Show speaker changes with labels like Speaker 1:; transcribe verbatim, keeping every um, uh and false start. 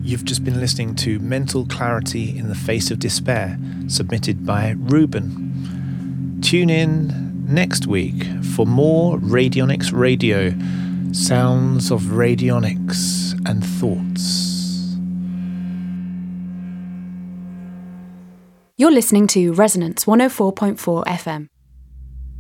Speaker 1: You've just been listening to Mental Clarity in the Face of Despair, submitted by Ruben. Tune in next week for more Radionics Radio, sounds of radionics and thoughts.
Speaker 2: You're listening to Resonance one oh four point four F M.